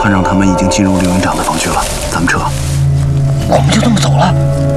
团长他们已经进入刘营长的房区了，咱们撤。 我们就这么走了？